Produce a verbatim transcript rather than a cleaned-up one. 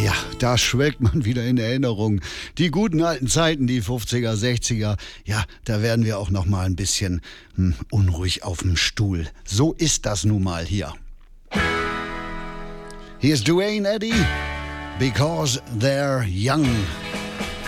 Ja, da schwelgt man wieder in Erinnerung. Die guten alten Zeiten, die fünfziger, sechziger, ja, da werden wir auch noch mal ein bisschen hm, unruhig auf dem Stuhl. So ist das nun mal hier. Hier ist Duane Eddy, Because They're Young.